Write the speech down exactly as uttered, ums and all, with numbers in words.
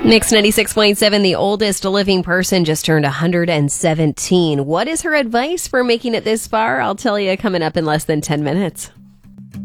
Mix ninety-six point seven, the oldest living person just turned one hundred seventeen. What is her advice for making it this far? I'll tell you coming up in less than ten minutes.